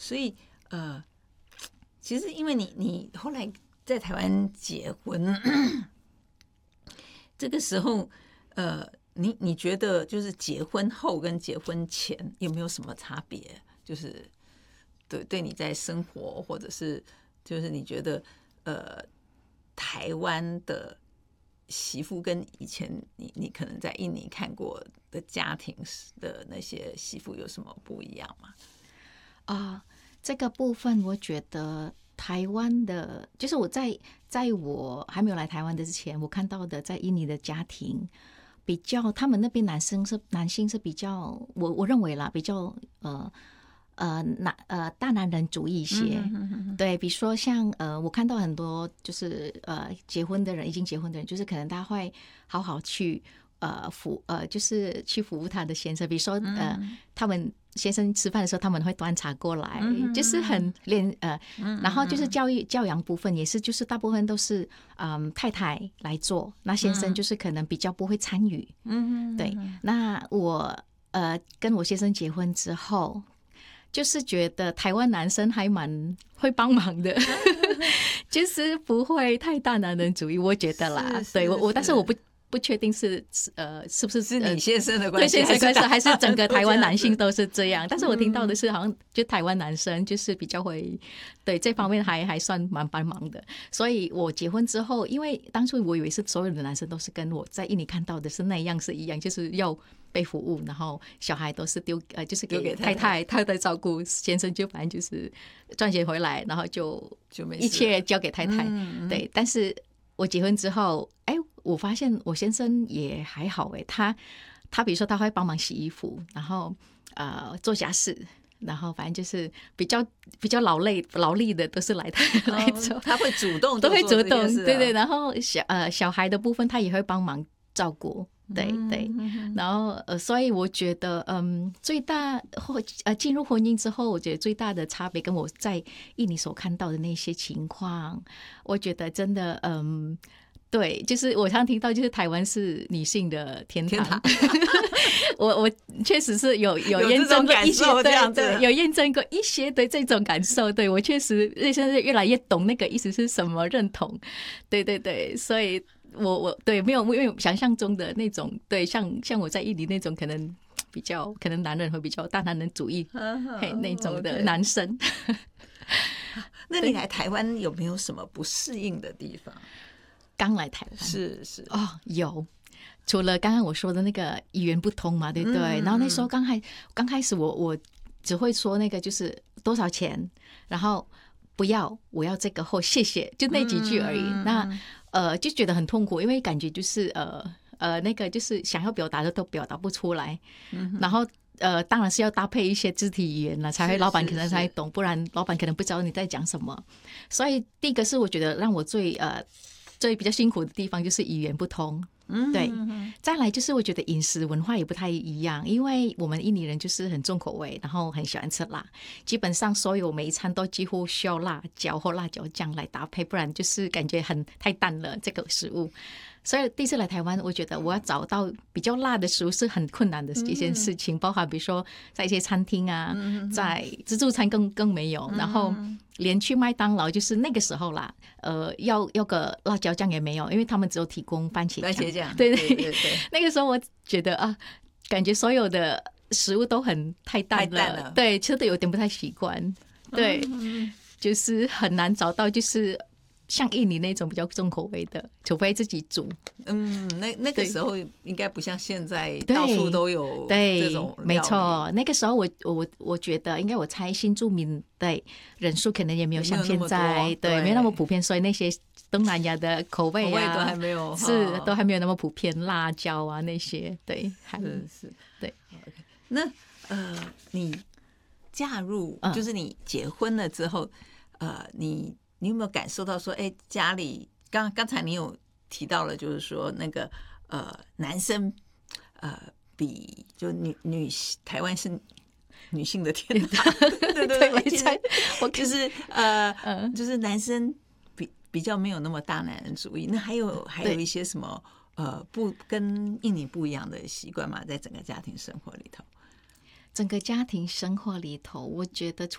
所以其实因为你后来在台湾结婚，这个时候你觉得就是结婚后跟结婚前有没有什么差别？就是对你在生活，或者是就是你觉得台湾的媳妇跟以前你可能在印尼看过的家庭的那些媳妇有什么不一样吗？ 这个部分我觉得台湾的，就是我在我还没有来台湾的之前，我看到的在印尼的家庭比较，他们那边男性是比较，我认为啦，比较大男人主义一些。对，比如说像我看到很多就是结婚的人，已经结婚的人，就是可能他会好好去就是去服务他的先生，比如说他们先生吃饭的时候，他们会端茶过来，就是很然后就是教养部分也是，就是大部分都是太太来做，那先生就是可能比较不会参与。对，那我跟我先生结婚之后，就是觉得台湾男生还蛮会帮忙的，就是不会太大男人主义，我觉得啦。对我，但是我不确定是不是是你先生的关系， 对先生关系，还是整个台湾男性都是这样？但是我听到的是，好像就台湾男生就是比较会对这方面还算蛮帮忙的。所以我结婚之后，因为当初我以为是所有的男生都是跟我在印尼看到的是那样是一样，就是要被服务，然后小孩都是就是给太太照顾，先生就反正就是赚钱回来，然后就一切交给太太。对，但是我结婚之后，我发现我先生也还好，他比如说他会帮忙洗衣服，然后做家事，然后反正就是比较劳力的都是来做， 他会主动都会主动，对对，然后小孩的部分他也会帮忙照顾。对对，然后所以我觉得最大进入婚姻之后，我觉得最大的差别跟我在印尼所看到的那些情况，我觉得真的对，就是我常听到就是台湾是女性的天堂。我确实是有验证过一些，对，有验证过一些对这种感受。对，我确实现在越来越懂那个意思是什么，认同。对对对，所以我对没有想象中的那种，对，像我在印尼那种可能比较，可能男人会比较大男人主义那种的男生。 那你来台湾有没有什么不适应的地方？ 刚来台湾是有，除了刚刚我说的那个语言不通嘛，对不对？然后那时候刚开始我只会说那个就是多少钱，然后不要，我要这个或谢谢，就那几句而已。那就觉得很痛苦，因为感觉就是那个就是想要表达的都表达不出来，然后当然是要搭配一些肢体语言了，才会老板可能才懂，不然老板可能不知道你在讲什么。所以第一个是我觉得让我最比较辛苦的地方就是语言不通。对，再来就是我觉得饮食文化也不太一样，因为我们印尼人就是很重口味，然后很喜欢吃辣，基本上所有每一餐都几乎需要辣椒或辣椒酱来搭配，不然就是感觉太淡了这个食物。所以第一次来台湾，我觉得我要找到比较辣的食物是很困难的一件事情，包含比如说在一些餐厅啊，在自助餐更没有，然后连去麦当劳就是那个时候啦，要个辣椒酱也没有，因为他们只有提供番茄酱。对对对，那个时候我觉得感觉所有的食物都太淡了，对，吃的有点不太习惯，对，就是很难找到就是像印尼那种比较重口味的，除非自己煮。 那个时候应该不像现在到处都有这种料理。 没错，那个时候我觉得应该我猜新住民的人数可能也没有像现在对没有那么普遍，所以那些东南亚的口味都还没有都还没有那么普遍，辣椒啊那些对是对。 那你嫁入就是你结婚了之后，你有没有感受到说，家里刚才你有提到了，就是说那个男生比就台湾是女性的天堂，对对对，我就是就是男生比较没有那么大男人主义。那还有一些什么不跟印尼不一样的习惯吗？在整个家庭生活里头？ 整个家庭生活里头，我觉得